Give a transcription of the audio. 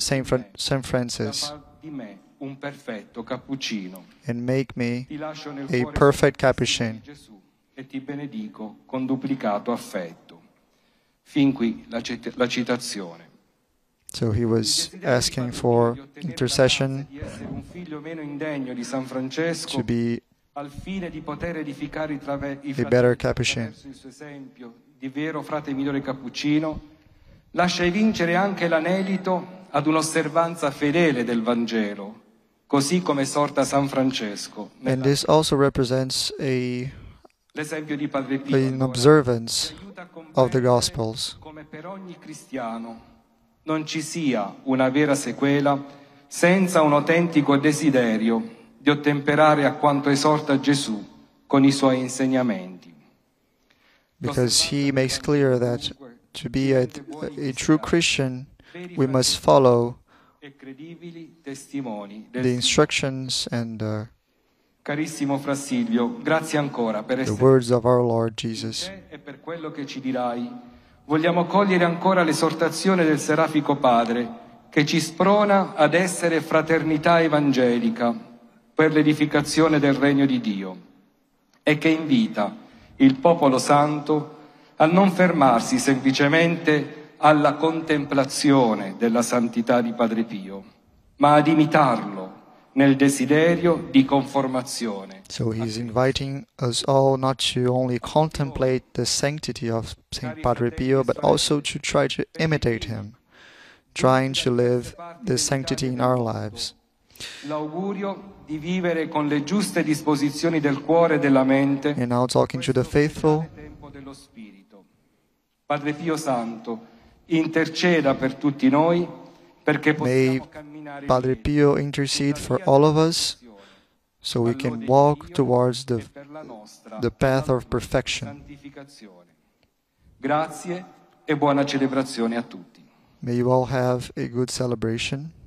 Saint Francis and make me a perfect Capuchin. E ti benedico con duplicato affetto. Fin qui la citazione. So he was asking for intercession to be al fine di poter edificare a better Capuchin. il suo esempio di vero frate minore cappuccino, lascia vincere anche l'anelito ad un'osservanza fedele del Vangelo, così come esorta San Francesco. And this also represents L'esempio di Padre Pio an observance aiuta a of the comprendere Gospels. come per ogni cristiano non ci sia una vera sequela senza un autentico desiderio di ottemperare a quanto esorta Gesù con i suoi insegnamenti. Because he makes clear that to be a true Christian, we must follow E credibili testimoni the del instructions and Carissimo Fra Silvio, grazie ancora per the essere words of our Lord Jesus. te e per quello che ci dirai. Vogliamo cogliere ancora l'esortazione del Serafico Padre che ci sprona ad essere fraternità evangelica per l'edificazione del Regno di Dio e che invita il popolo santo a non fermarsi semplicemente alla contemplazione della santità di Padre Pio, ma ad imitarlo nel desiderio di conformazione. So he's inviting us all not to only contemplate the sanctity of Saint Padre Pio, but also to try to imitate him, trying to live this sanctity in our lives. L'augurio di vivere con le giuste disposizioni del cuore e della mente. And now talking to the faithful, Tempo dello Spirito. Padre Pio Santo, interceda per tutti noi perché may possiamo camminare Padre pieni Pio intercede for all of us so we can walk towards per la nostra the path of perfection. santificazione. Grazie e buona celebrazione a tutti. May you all have a good celebration.